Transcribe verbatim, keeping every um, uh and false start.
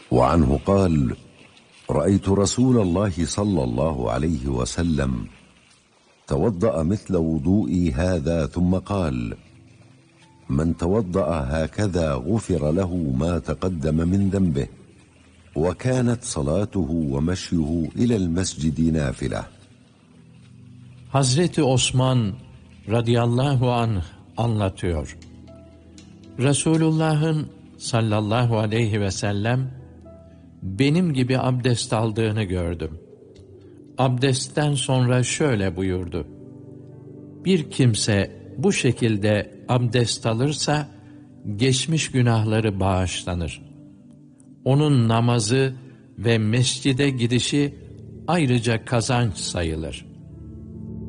وعنه قال: رأيت رسول الله صلى الله عليه وسلم توضأ مثل وضوئي هذا ثم قال: من توضأ هكذا غفر له ما تقدم من ذنبه، وكانت صلاته ومشيه إلى المسجد نافلة. Hazreti Osman radıyallahu anh anlatıyor. Resulullah'ın sallallahu aleyhi ve sellem benim gibi abdest aldığını gördüm. Abdestten sonra şöyle buyurdu: bir kimse bu şekilde abdest alırsa geçmiş günahları bağışlanır. Onun namazı ve mescide gidişi ayrıca kazanç sayılır.